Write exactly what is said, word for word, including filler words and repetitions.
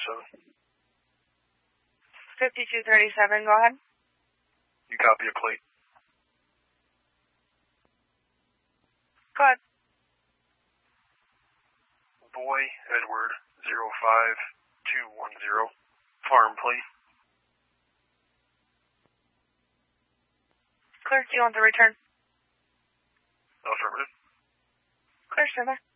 thirty-seven. fifty-two thirty-seven, go ahead. You copy a plate? Go ahead. Boy Edward zero five two one zero. Farm plate. Clear, do you want the return? Affirmative. Clear, sir.